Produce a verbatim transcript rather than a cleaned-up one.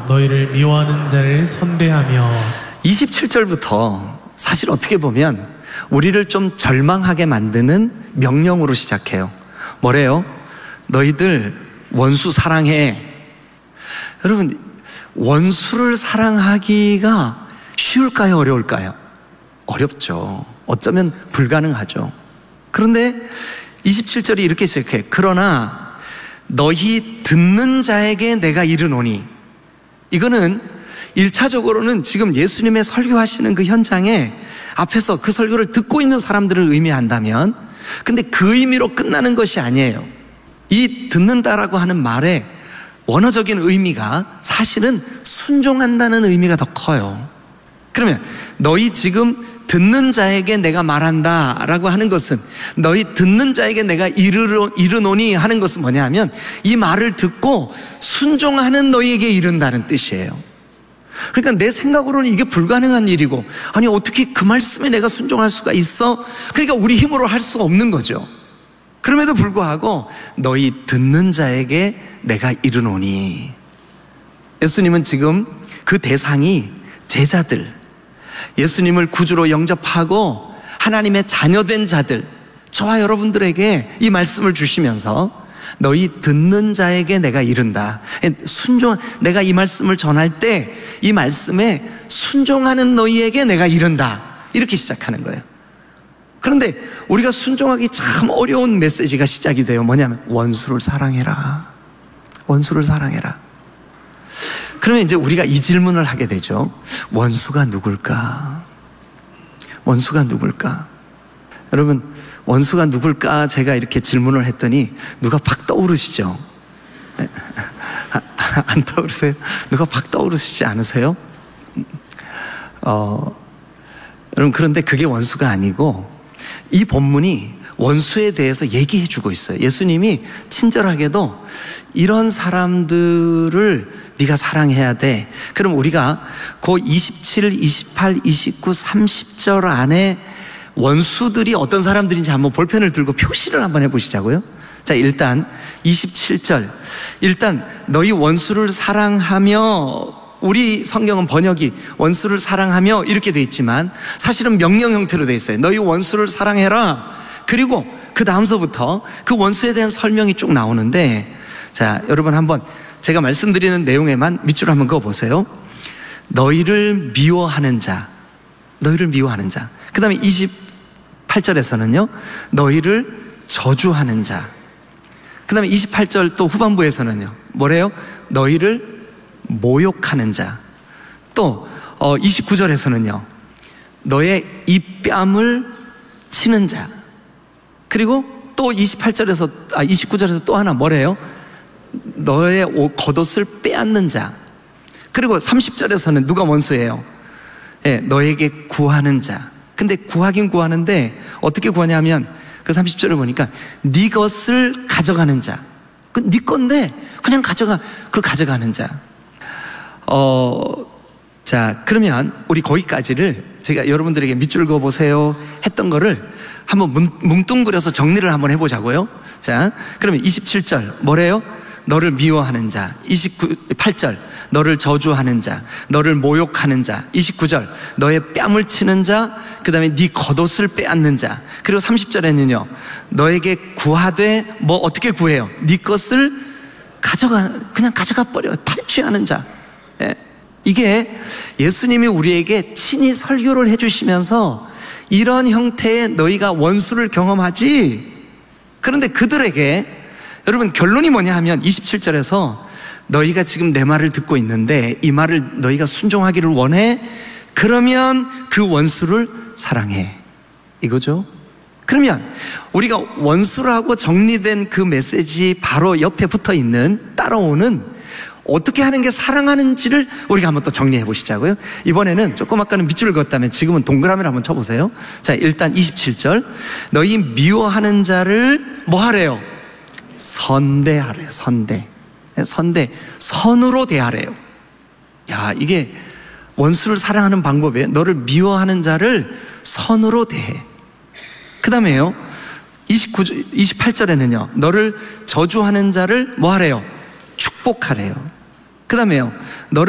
너희를 미워하는 자를 선대하며. 이십칠 절부터 사실 어떻게 보면 우리를 좀 절망하게 만드는 명령으로 시작해요. 뭐래요? 너희들 원수 사랑해. 여러분, 원수를 사랑하기가 쉬울까요? 어려울까요? 어렵죠. 어쩌면 불가능하죠. 그런데 이십칠 절이 이렇게 시작해. 그러나 너희 듣는 자에게 내가 이르노니. 이거는 일차적으로는 지금 예수님의 설교하시는 그 현장에 앞에서 그 설교를 듣고 있는 사람들을 의미한다면, 근데 그 의미로 끝나는 것이 아니에요. 이 듣는다라고 하는 말의 원어적인 의미가 사실은 순종한다는 의미가 더 커요. 그러면 너희 지금 듣는 자에게 내가 말한다 라고 하는 것은, 너희 듣는 자에게 내가 이르러, 이르노니 하는 것은 뭐냐 하면 이 말을 듣고 순종하는 너희에게 이른다는 뜻이에요. 그러니까 내 생각으로는 이게 불가능한 일이고, 아니 어떻게 그 말씀에 내가 순종할 수가 있어? 그러니까 우리 힘으로 할 수 없는 거죠. 그럼에도 불구하고 너희 듣는 자에게 내가 이르노니. 예수님은 지금 그 대상이 제자들, 예수님을 구주로 영접하고 하나님의 자녀된 자들, 저와 여러분들에게 이 말씀을 주시면서 너희 듣는 자에게 내가 이른다. 순종, 내가 이 말씀을 전할 때 이 말씀에 순종하는 너희에게 내가 이른다. 이렇게 시작하는 거예요. 그런데 우리가 순종하기 참 어려운 메시지가 시작이 돼요. 뭐냐면 원수를 사랑해라. 원수를 사랑해라. 그러면 이제 우리가 이 질문을 하게 되죠. 원수가 누굴까? 원수가 누굴까? 여러분, 원수가 누굴까? 제가 이렇게 질문을 했더니 누가 팍 떠오르시죠? 안 떠오르세요? 누가 팍 떠오르시지 않으세요? 어, 여러분, 그런데 그게 원수가 아니고 이 본문이 원수에 대해서 얘기해 주고 있어요. 예수님이 친절하게도 이런 사람들을 네가 사랑해야 돼. 그럼 우리가 그 이십칠, 이십팔, 이십구, 삼십 절 안에 원수들이 어떤 사람들인지 한번 볼펜을 들고 표시를 한번 해보시자고요. 자, 일단 이십칠 절, 일단 너희 원수를 사랑하며, 우리 성경은 번역이 원수를 사랑하며 이렇게 돼 있지만 사실은 명령 형태로 돼 있어요. 너희 원수를 사랑해라. 그리고 그 다음서부터 그 원수에 대한 설명이 쭉 나오는데, 자, 여러분 한번 제가 말씀드리는 내용에만 밑줄 한번 그어보세요. 너희를 미워하는 자, 너희를 미워하는 자. 그 다음에 이십팔 절에서는요 너희를 저주하는 자. 그 다음에 이십팔 절 또 후반부에서는요 뭐래요? 너희를 모욕하는 자. 또 어, 이십구 절에서는요 너의 입뺨을 치는 자. 그리고 또 이십팔 절에서 아 이십구 절에서 또 하나 뭐래요? 너의 옷, 겉옷을 빼앗는 자. 그리고 삼십 절에서는 누가 원수예요? 예, 너에게 구하는 자. 근데 구하긴 구하는데 어떻게 구하냐면 그 삼십 절을 보니까 네 것을 가져가는 자. 그 네 건데 그냥 가져가, 그 가져가는 자. 어, 자, 그러면 우리 거기까지를 제가 여러분들에게 밑줄 그어보세요 했던 거를 한번 뭉, 뭉뚱그려서 정리를 한번 해보자고요. 자, 그러면 이십칠 절 뭐래요? 너를 미워하는 자. 이십팔 절 너를 저주하는 자, 너를 모욕하는 자. 이십구 절 너의 뺨을 치는 자, 그 다음에 네 겉옷을 빼앗는 자. 그리고 삼십 절에는요 너에게 구하되 뭐 어떻게 구해요? 네 것을 가져가, 그냥 가져가 버려. 탈취하는 자. 예. 이게 예수님이 우리에게 친히 설교를 해주시면서 이런 형태의 너희가 원수를 경험하지. 그런데 그들에게 여러분 결론이 뭐냐 하면 이십칠 절에서 너희가 지금 내 말을 듣고 있는데 이 말을 너희가 순종하기를 원해? 그러면 그 원수를 사랑해. 이거죠. 그러면 우리가 원수라고 정리된 그 메시지 바로 옆에 붙어 있는, 따라오는 어떻게 하는 게 사랑하는지를 우리가 한번 또 정리해 보시자고요. 이번에는 조금 아까는 밑줄을 그었다면 지금은 동그라미를 한번 쳐보세요. 자, 일단 이십칠 절 너희 미워하는 자를 뭐 하래요? 선대하래요. 선대. 선대. 선으로 대하래요. 야, 이게 원수를 사랑하는 방법이에요. 너를 미워하는 자를 선으로 대해. 그 다음에요 이십구, 이십팔 절에는요 너를 저주하는 자를 뭐 하래요? 축복하래요. 그 다음에요 너를